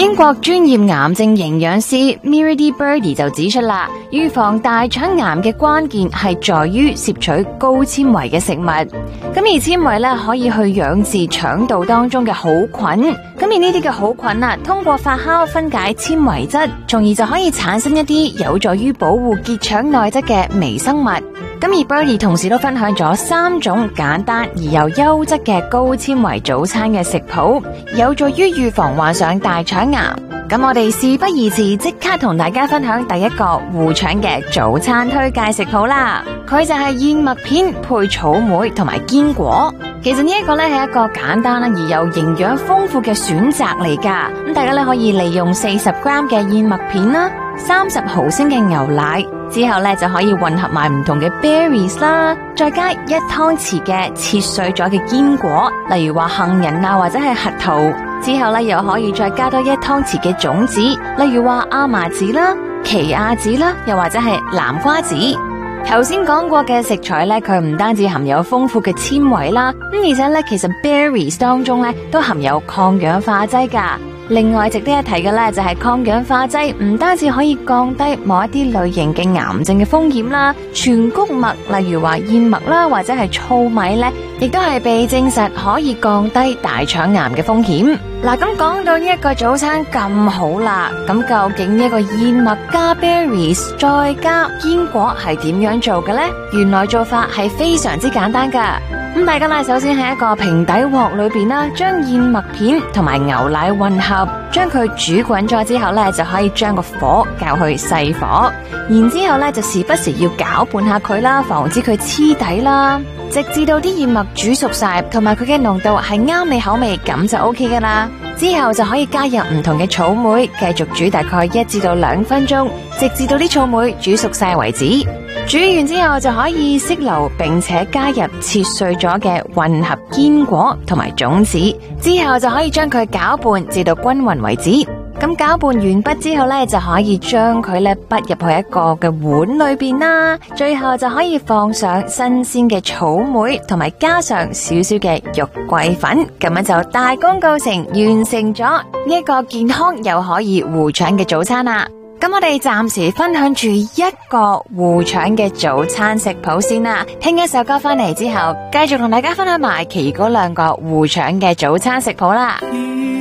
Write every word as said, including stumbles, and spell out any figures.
英國專業癌症營養師 Mirady Birdie 就指出啦，預防大腸癌嘅關鍵係在於攝取高纖維嘅食物。咁而纖維咧可以去養治腸道當中嘅好菌。咁而呢啲嘅好菌啊，通過發酵分解纖維質，從而就可以產生一啲有助於保護結腸內質嘅微生物。咁而 Birdie 同時都分享咗三種簡單而又優質嘅高纖維早餐嘅食譜，有助於預防患上大腸癌。咁我哋事不宜遲，即刻同大家分享第一個護腸嘅早餐推介食譜啦。佢就係燕麥片配草莓同埋堅果。其實呢一個咧係一個簡單而又營養豐富嘅選擇嚟噶。咁大家咧可以利用四十 gram 嘅燕麥片啦，三十毫升嘅牛奶，之後咧就可以混合埋唔同嘅 berries 啦，再加一湯匙嘅切碎咗嘅堅果，例如話杏仁啊或者係核桃。之後咧又可以再加多一湯匙嘅種子，例如話亞麻籽啦、奇亞籽啦，又或者係南瓜籽。頭先講過嘅食材咧，佢唔單止含有豐富嘅纖維啦，咁而且咧其實 berries 當中咧都含有抗氧化劑噶。另外值得一提嘅咧就係抗氧化劑唔單止可以降低某一啲類型嘅癌症嘅風險啦，全穀物例如話燕麥啦或者係糙米咧，亦都係被證實可以降低大腸癌嘅風險。嗱，咁講到呢一個早餐咁好啦，咁究竟呢一個燕麥加 berries 再加堅果係點樣做嘅呢？原來做法係非常之簡單噶。咁大家咧，首先喺一個平底鑊裏邊啦，將燕麥片同埋牛奶混合，將佢煮滾咗之後咧，就可以將個火較去細火，然之後咧就時不時要攪拌下佢啦，防止佢黐底啦，直至到啲燕麥煮熟晒，同埋佢嘅濃度係啱你口味，咁就 OK 噶啦。之後就可以加入唔同嘅草莓，繼續煮大概一至到兩分鐘，直至到啲草莓煮熟晒為止。煮完之後就可以熄爐，並且加入切碎咗嘅混合堅果同埋種子，之後就可以將佢攪拌至到均勻為止。咁攪拌完畢之後咧，就可以將佢咧滗入去一個嘅碗裏邊啦。最後就可以放上新鮮嘅草莓，同埋加上少少嘅肉桂粉，咁樣就大功告成，完成咗呢一個健康又可以護腸嘅早餐啦。咁我哋暫時分享住一個護腸嘅早餐食譜先啦。聽一首歌翻嚟之後，繼續同大家分享埋其餘嗰兩個護腸嘅早餐食譜啦。